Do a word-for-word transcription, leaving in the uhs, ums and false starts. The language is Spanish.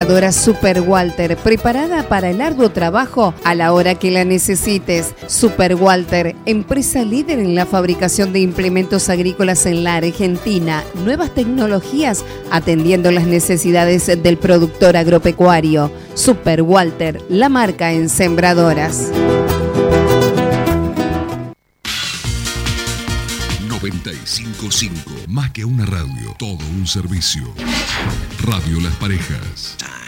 Sembradora Super Walter, preparada para el arduo trabajo a la hora que la necesites. Super Walter, empresa líder en la fabricación de implementos agrícolas en la Argentina. Nuevas tecnologías atendiendo las necesidades del productor agropecuario. Super Walter, la marca en sembradoras. noventa y cinco punto cinco, más que una radio, todo un servicio. Radio Las Parejas.